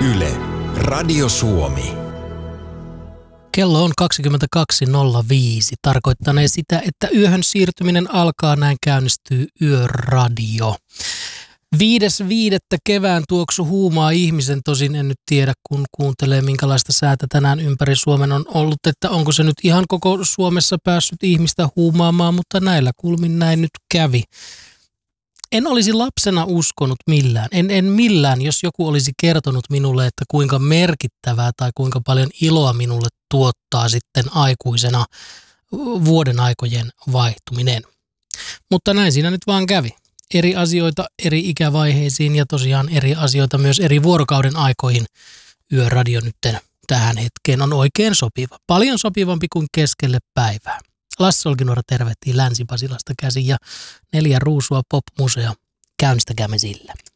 Yle, Radio Suomi. Kello on 22.05. Tarkoittanee sitä, että yöhön siirtyminen alkaa, näin käynnistyy Yöradio. 5.5. kevään tuoksu huumaa ihmisen, tosin en nyt tiedä, kun kuuntelee minkälaista säätä tänään ympäri Suomen on ollut, että onko se nyt ihan koko Suomessa päässyt ihmistä huumaamaan, mutta näillä kulmin näin nyt kävi. En olisi lapsena uskonut millään, en millään, jos joku olisi kertonut minulle, että kuinka merkittävää tai kuinka paljon iloa minulle tuottaa sitten aikuisena vuoden aikojen vaihtuminen. Mutta näin siinä nyt vaan kävi. Eri asioita eri ikävaiheisiin ja tosiaan eri asioita myös eri vuorokauden aikoihin. Yöradio nytten tähän hetkeen on oikein sopiva. Paljon sopivampi kuin keskelle päivää. Lasse Olkinuora tervehtii Länsi-Pasilasta käsin ja 4 ruusua pop-museo. Käynnistäkäämme sillä.